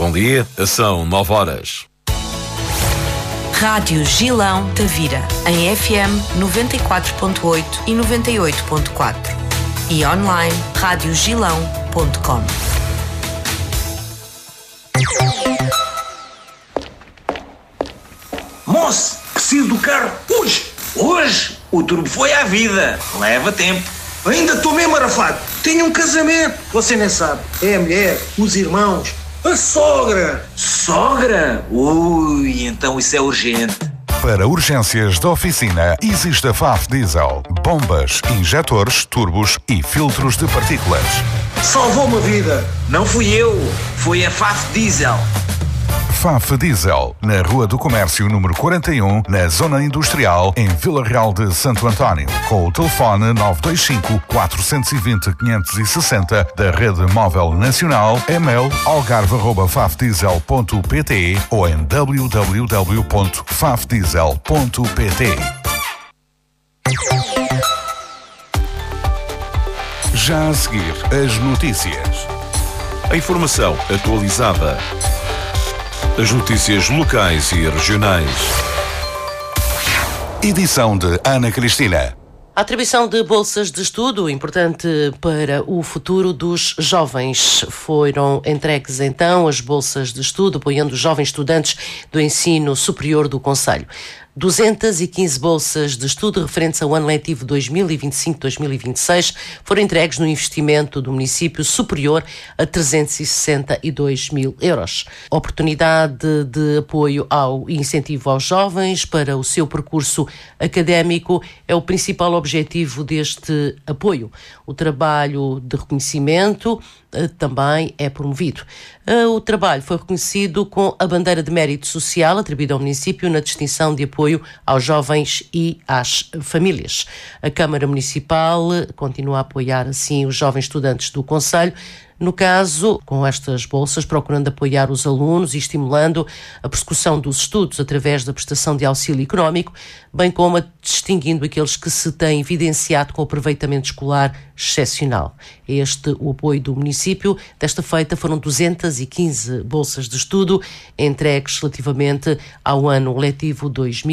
Bom dia, são 9 horas. Rádio Gilão Tavira, em FM 94.8 e 98.4 e online radiogilão.com. Moço, preciso do carro hoje. Hoje o turbo foi à vida. Leva tempo. Ainda estou mesmo arafado. Tenho um casamento. Você nem sabe. É a mulher, os irmãos, a sogra. Sogra? Ui, então isso é urgente. Para urgências da oficina, existe a FAF Diesel. Bombas, injetores, turbos e filtros de partículas. Salvou-me a vida. Não fui eu. Foi a FAF Diesel. FAF Diesel, na Rua do Comércio, número 41, na Zona Industrial, em Vila Real de Santo António. Com o telefone 925-420-560 da Rede Móvel Nacional, e-mail algarve@fafdiesel.pt ou em www.fafdiesel.pt. Já a seguir, as notícias. A informação atualizada. As notícias locais e regionais. Edição de Ana Cristina. A atribuição de bolsas de estudo, importante para o futuro dos jovens. Foram entregues então as bolsas de estudo, apoiando os jovens estudantes do ensino superior do concelho. 215 bolsas de estudo referentes ao ano letivo 2025-2026 foram entregues no investimento do município superior a 362 mil euros. Oportunidade de apoio ao incentivo aos jovens para o seu percurso académico é o principal objetivo deste apoio. O trabalho de reconhecimento também é promovido. O trabalho foi reconhecido com a bandeira de mérito social atribuída ao município na distinção de apoio aos jovens e às famílias. A Câmara Municipal continua a apoiar assim os jovens estudantes do concelho, no caso, com estas bolsas, procurando apoiar os alunos e estimulando a prossecução dos estudos através da prestação de auxílio económico, bem como distinguindo aqueles que se têm evidenciado com o aproveitamento escolar excepcional. Este o apoio do município. Desta feita foram 215 bolsas de estudo entregues relativamente ao ano letivo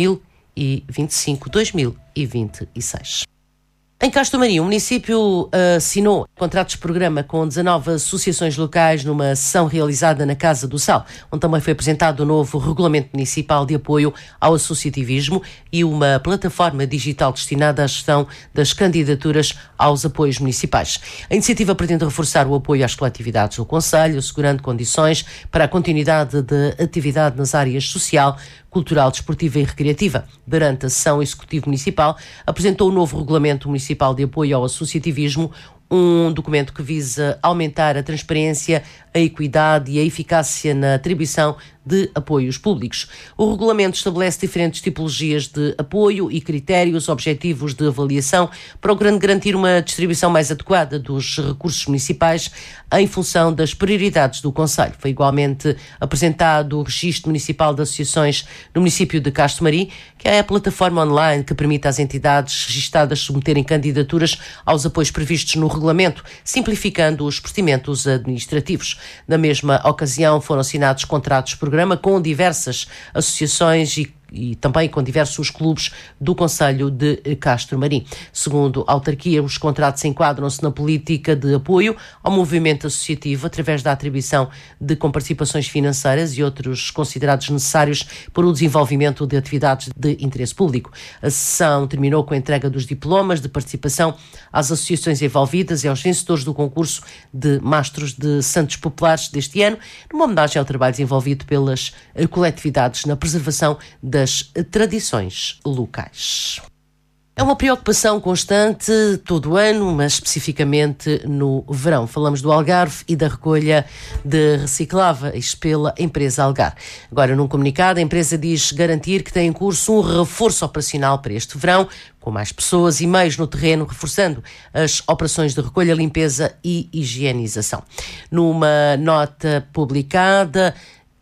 2025-2026. Em Castro Marinho, o município assinou contratos de programa com 19 associações locais numa sessão realizada na Casa do Sal, onde também foi apresentado o novo Regulamento Municipal de Apoio ao Associativismo e uma plataforma digital destinada à gestão das candidaturas aos apoios municipais. A iniciativa pretende reforçar o apoio às coletividades do concelho, assegurando condições para a continuidade de atividade nas áreas social, cultural, desportiva e recreativa. Durante a sessão executiva municipal, apresentou o novo Regulamento Municipal de Apoio ao Associativismo, um documento que visa aumentar a transparência, a equidade e a eficácia na atribuição de apoios públicos. O regulamento estabelece diferentes tipologias de apoio e critérios objetivos de avaliação, procurando garantir uma distribuição mais adequada dos recursos municipais em função das prioridades do concelho. Foi igualmente apresentado o Registro Municipal de Associações no município de Castro Marinho, que é a plataforma online que permite às entidades registadas submeterem candidaturas aos apoios previstos no regulamento, simplificando os procedimentos administrativos. Na mesma ocasião, foram assinados contratos de programa com diversas associações e também com diversos clubes do concelho de Castro Marinho. Segundo a autarquia, os contratos enquadram-se na política de apoio ao movimento associativo através da atribuição de comparticipações financeiras e outros considerados necessários para o desenvolvimento de atividades de interesse público. A sessão terminou com a entrega dos diplomas de participação às associações envolvidas e aos vencedores do concurso de Mastros de Santos Populares deste ano, numa homenagem ao trabalho desenvolvido pelas coletividades na preservação das tradições locais. É uma preocupação constante todo o ano, mas especificamente no verão. Falamos do Algarve e da recolha de recicláveis pela empresa Algar. Agora, num comunicado, a empresa diz garantir que tem em curso um reforço operacional para este verão, com mais pessoas e meios no terreno, reforçando as operações de recolha, limpeza e higienização. Numa nota publicada,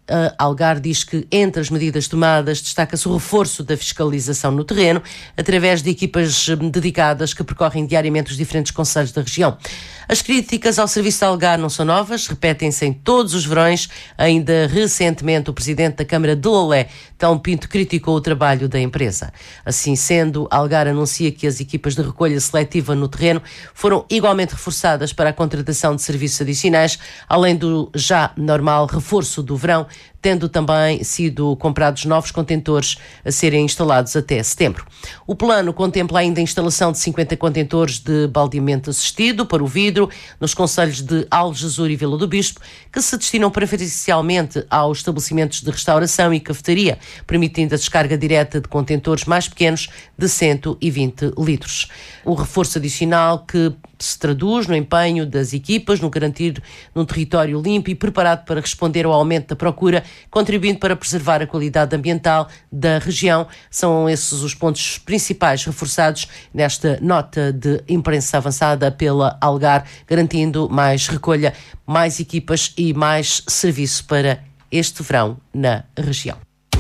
a Algar diz que entre as medidas tomadas destaca-se o reforço da fiscalização no terreno, através de equipas dedicadas que percorrem diariamente os diferentes concelhos da região. As críticas ao serviço de Algar não são novas, repetem-se em todos os verões. Ainda recentemente o presidente da Câmara de Lolé, Telmo Pinto, criticou o trabalho da empresa. Assim sendo, Algar anuncia que as equipas de recolha seletiva no terreno foram igualmente reforçadas para a contratação de serviços adicionais, além do já normal reforço do verão, tendo também sido comprados novos contentores a serem instalados até setembro. O plano contempla ainda a instalação de 50 contentores de baldeamento assistido para o vidro nos concelhos de Aljezur e Vila do Bispo, que se destinam preferencialmente aos estabelecimentos de restauração e cafetaria, permitindo a descarga direta de contentores mais pequenos de 120 litros. O reforço adicional que se traduz no empenho das equipas no garantir num território limpo e preparado para responder ao aumento da procura, contribuindo para preservar a qualidade ambiental da região. São esses os pontos principais reforçados nesta nota de imprensa avançada pela Algar, garantindo mais recolha, mais equipas e mais serviço para este verão na região.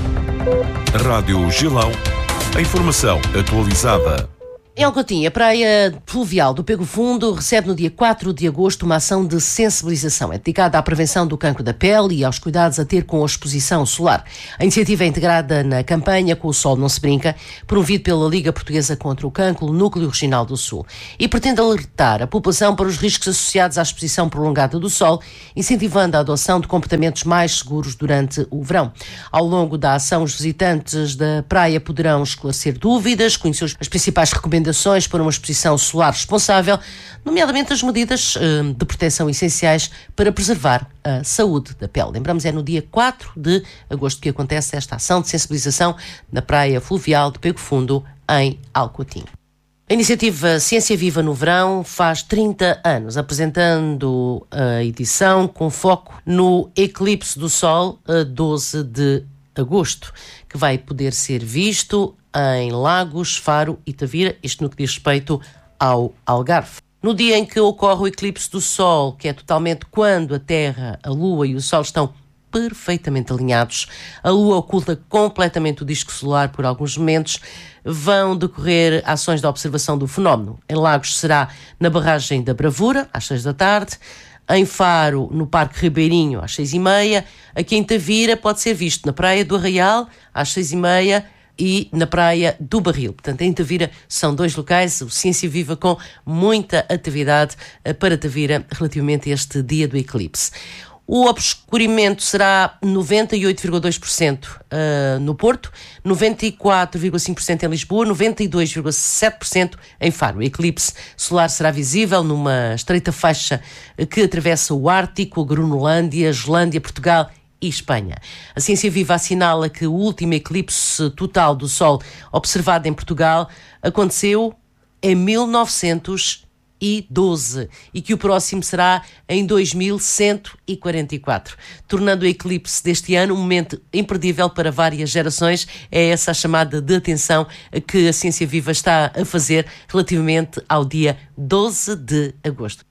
Rádio Gilão, a informação atualizada. Em Alcotim, a praia fluvial do Pego Fundo recebe no dia 4 de agosto uma ação de sensibilização. É dedicada à prevenção do cancro da pele e aos cuidados a ter com a exposição solar. A iniciativa é integrada na campanha Com o Sol Não Se Brinca, promovido pela Liga Portuguesa contra o Cancro, Núcleo Regional do Sul, e pretende alertar a população para os riscos associados à exposição prolongada do sol, incentivando a adoção de comportamentos mais seguros durante o verão. Ao longo da ação, os visitantes da praia poderão esclarecer dúvidas, conhecer as principais recomendações para uma exposição solar responsável, nomeadamente as medidas de proteção essenciais para preservar a saúde da pele. Lembramos, é no dia 4 de agosto que acontece esta ação de sensibilização na praia fluvial de Pego Fundo, em Alcotim. A iniciativa Ciência Viva no Verão faz 30 anos, apresentando a edição com foco no eclipse do Sol, a 12 de agosto, que vai poder ser visto em Lagos, Faro e Tavira, isto no que diz respeito ao Algarve. No dia em que ocorre o eclipse do Sol, que é totalmente quando a Terra, a Lua e o Sol estão perfeitamente alinhados, a Lua oculta completamente o disco solar por alguns momentos, vão decorrer ações de observação do fenómeno. Em Lagos será na barragem da Bravura, às 6 da tarde, em Faro, no Parque Ribeirinho, às 6h30, aqui em Tavira pode ser visto na Praia do Arraial, às 6h30, e na Praia do Barril. Portanto, em Tavira são dois locais, o Ciência Viva com muita atividade para Tavira relativamente a este dia do eclipse. O obscurimento será 98,2% no Porto, 94,5% em Lisboa, 92,7% em Faro. O eclipse solar será visível numa estreita faixa que atravessa o Ártico, a Groenlândia, Islândia, Portugal e Espanha. A Ciência Viva assinala que o último eclipse total do Sol observado em Portugal aconteceu em 1912 e que o próximo será em 2144, tornando o eclipse deste ano um momento imperdível para várias gerações. É essa a chamada de atenção que a Ciência Viva está a fazer relativamente ao dia 12 de agosto.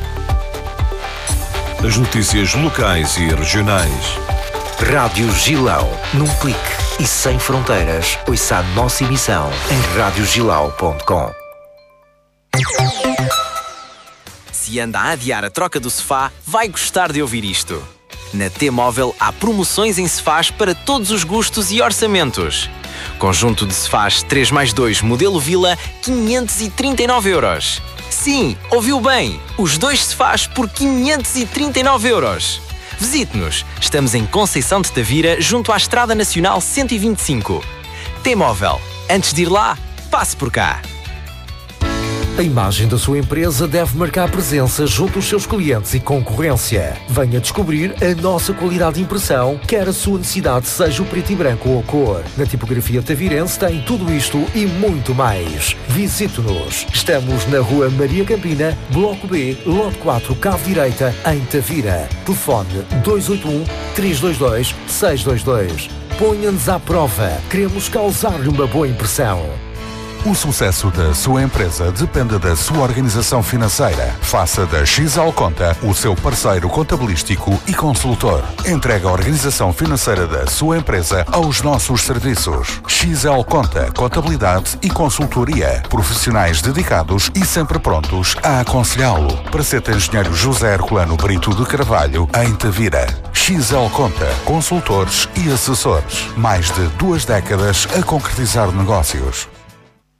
As notícias locais e regionais. Rádio Gilão, num clique e sem fronteiras. Ouça a nossa emissão em radiogilau.com. Se anda a adiar a troca do sofá, vai gostar de ouvir isto. Na T-Móvel há promoções em sofás para todos os gostos e orçamentos. Conjunto de sofás 3+2 modelo Vila, 539€. Sim, ouviu bem! Os 2 sofás por 539€. Visite-nos. Estamos em Conceição de Tavira, junto à Estrada Nacional 125. T-Móvel. Antes de ir lá, passe por cá. A imagem da sua empresa deve marcar presença junto aos seus clientes e concorrência. Venha descobrir a nossa qualidade de impressão, quer a sua necessidade seja o preto e branco ou a cor. Na tipografia tavirense tem tudo isto e muito mais. Visite-nos. Estamos na Rua Maria Campina, Bloco B, Lote 4, Cave Direita, em Tavira. Telefone 281-322-622. Ponha-nos à prova. Queremos causar-lhe uma boa impressão. O sucesso da sua empresa depende da sua organização financeira. Faça da XL Conta o seu parceiro contabilístico e consultor. Entregue a organização financeira da sua empresa aos nossos serviços. XL Conta, contabilidade e consultoria. Profissionais dedicados e sempre prontos a aconselhá-lo. Praceta Engenheiro José Herculano Brito de Carvalho, em Tavira. XL Conta, consultores e assessores. Mais de 2 décadas a concretizar negócios.